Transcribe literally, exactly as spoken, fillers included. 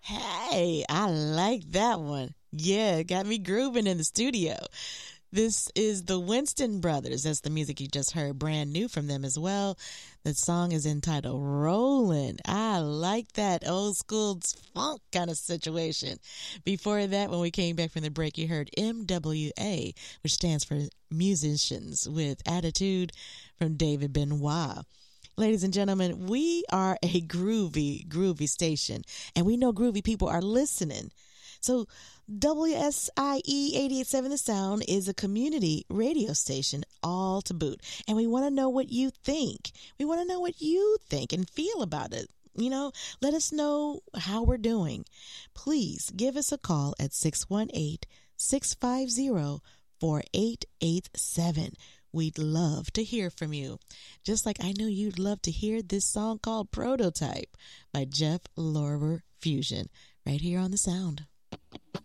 Hey, I like that one. Yeah, got me grooving in the studio. This is the Winston Brothers. That's the music you just heard, brand new from them as well. The song is entitled Rollin'. I like that old school funk kind of situation. Before that, when we came back from the break, you heard M W A, which stands for Musicians with Attitude from David Benoit. Ladies and gentlemen, we are a groovy, groovy station, and we know groovy people are listening. So W S I E eighty-eight point seven The Sound is a community radio station, all to boot. And we want to know what you think. We want to know what you think and feel about it. You know, let us know how we're doing. Please give us a call at six one eight, six five zero, four eight eight seven. We'd love to hear from you. Just like I know you'd love to hear this song called Prototype by Jeff Lorber Fusion right here on The Sound.